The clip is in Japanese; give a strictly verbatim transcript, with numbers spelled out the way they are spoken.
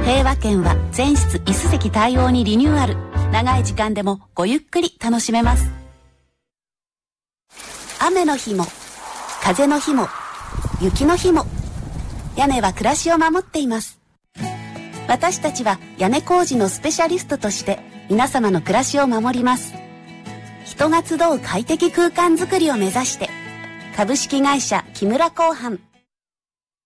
平和軒は全室椅子席対応にリニューアル。長い時間でもごゆっくり楽しめます。雨の日も風の日も雪の日も屋根は暮らしを守っています。私たちは屋根工事のスペシャリストとして皆様の暮らしを守ります。人が集う快適空間づくりを目指して、株式会社木村工販